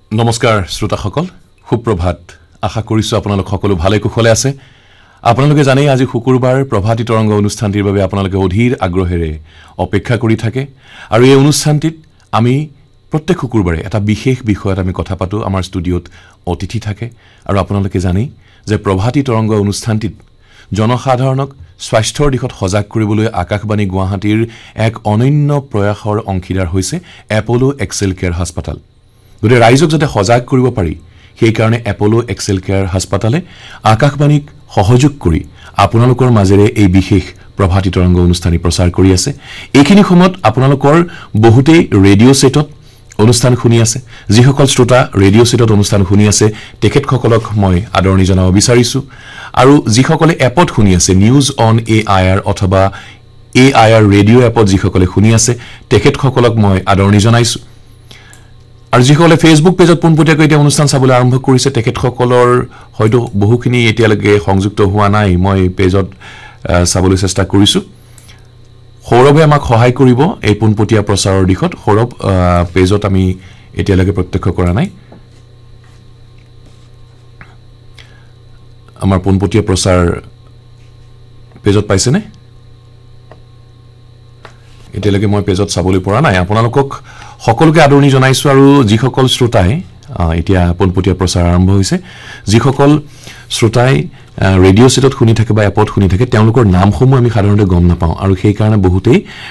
নমস্কাৰ শ্ৰোতাসকল সুপ্ৰভাত আশা কৰিছো আপোনালোক সকলো ভালে কুশলে আছে আপোনালোকে জানে আজি শুকুৰবাৰ প্ৰভাতী তৰংগ অনুষ্ঠানটিৰ বাবে আপোনালোকে অধীৰ আগ্ৰহেৰে অপেক্ষা কৰি থাকে আৰু এই অনুষ্ঠানটিত আমি প্ৰত্যেক শুকুৰবাৰে এটা বিশেষ বিষয়ত আমি কথা পাতো আমাৰ ষ্টুডিঅত অতিথি থাকে আৰু আপোনালোকে জানে যে প্ৰভাতী তৰংগ অনুষ্ঠানটিত জনসাধাৰণক স্বাস্থ্যৰ দিশত সজাগ কৰিবলৈ আকাশবাণী গুৱাহাটীৰ এক অনন্য প্ৰয়াসৰ অংশীদাৰ হৈছে এপলো এক্সেল কেয়াৰ হাস্পাতাল গতিকে ৰাইজক যাতে সজাগ কৰিব পাৰি সেই কাৰণে এপলো এক্সেল কেয়াৰ হাস্পাতালে আকাশবাণীক সহযোগ কৰি আপোনালোকৰ মাজেৰে এই বিশেষ প্ৰভাতী তৰংগ অনুষ্ঠানি প্ৰচাৰ কৰি আছে এইখিনি সময়ত আপোনালোকৰ বহুতেই ৰেডিঅ' সেটত অনুষ্ঠান শুনি আছে যিসকল শ্ৰোতা ৰেডিঅ' সেটত অনুষ্ঠান শুনি আছে তেখেতসকলক মই আদৰণি জনাব বিচাৰিছো আৰু যিসকলে এপত শুনি আছে নিউজ অন এআইআৰ অথবা এআইআৰ ৰেডিঅ' এপত যিসকলে শুনি আছে তেখেতসকলক মই আদৰণি জনাইছো আৰু যিসকলে ফেসবুক পেজত পোনপটীয়াকৈ এতিয়া অনুষ্ঠান চাবলৈ আৰম্ভ কৰিছে তেখেতসকলৰ হয়তো বহুখিনি এতিয়ালৈকে সংযুক্ত হোৱা নাই মই পেজত চাবলৈ চেষ্টা কৰিছো সৌৰভে আমাক সহায় কৰিব এই পোনপটীয়া প্ৰচাৰৰ দিশত সৌৰভ পেজত আমি এতিয়ালৈকে প্ৰত্যক্ষ কৰা নাই আমাৰ পোনপটীয়া প্ৰচাৰ পেজত পাইছেনে এতিয়ালৈকে মই পেজত চাবলৈ পৰা নাই আপোনালোকক সকলোকে আদৰণি জনাইছো আৰু যিসকল শ্ৰোতাই এতিয়া পোনপটীয়া প্ৰচাৰ আৰম্ভ হৈছে যিসকল শ্ৰোতাই ৰেডিঅ' সেটত শুনি থাকে বা এপত শুনি থাকে তেওঁলোকৰ নামসমূহ আমি সাধাৰণতে গম নাপাওঁ আৰু সেই কাৰণে বহুতেই